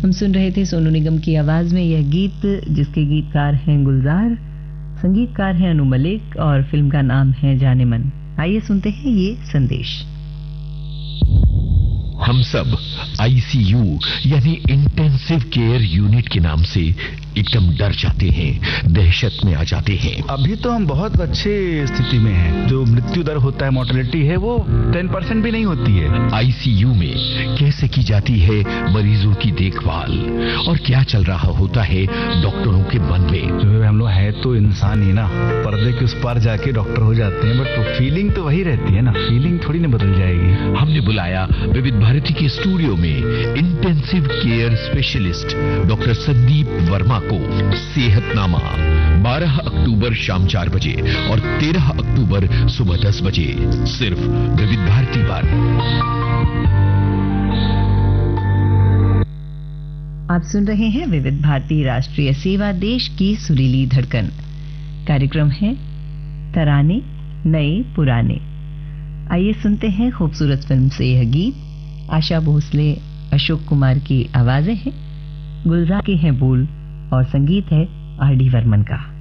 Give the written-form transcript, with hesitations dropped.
हम सुन रहे थे सोनू निगम की आवाज में यह गीत, जिसके गीतकार हैं गुलजार, संगीतकार हैं अनु मलिक और फिल्म का नाम है जाने मन। आइए सुनते हैं ये संदेश। हम सब आईसीयू यानी इंटेंसिव केयर यूनिट के नाम से एकदम डर जाते हैं, दहशत में आ जाते हैं। अभी तो हम बहुत अच्छे स्थिति में हैं। जो मृत्यु दर होता है, मोर्टेलिटी है, वो 10% भी नहीं होती है। आईसीयू में कैसे की जाती है मरीजों की देखभाल और क्या चल रहा होता है डॉक्टरों के मन में। जो हम लोग हैं तो इंसान ही ना, पर्दे के उस पार जाके डॉक्टर हो जाते हैं, बट फीलिंग तो वही रहती है ना, फीलिंग थोड़ी ना बदल जाएगी। हमने बुलाया विविध भारती के स्टूडियो में intensive care specialist doctor Sandeep Verma को। सेहतनामा 12 अक्टूबर शाम 4 बजे और 13 अक्टूबर सुबह 10 बजे, सिर्फ विविध भारती पर। आप सुन रहे हैं विविध भारती राष्ट्रीय सेवा, देश की सुरीली धड़कन। कार्यक्रम है तराने नए पुराने। आइए सुनते हैं खूबसूरत फिल्म से यह गीत। आशा भोसले, अशोक कुमार की आवाजें हैं, गुलजार के हैं बोल और संगीत है आर डी बर्मन का।